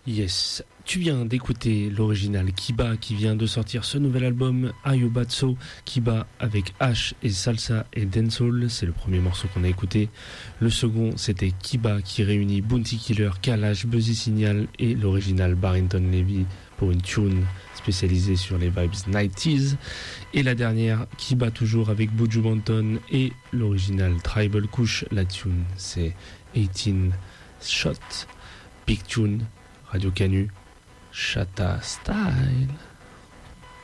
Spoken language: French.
Yes, tu viens d'écouter l'original Kiba qui vient de sortir ce nouvel album Ayobatso. Kiba avec H et Salsa et Dancehall, c'est le premier morceau qu'on a écouté. Le second c'était Kiba qui réunit Bounty Killer, Kalash, Buzzy Signal et l'original Barrington Levy pour une tune spécialisée sur les vibes 90s. Et la dernière, Kiba toujours avec Buju Banton et l'original Tribal Kush. La tune c'est 18 Shot, Big Tune, Radio Canu, Chata Style.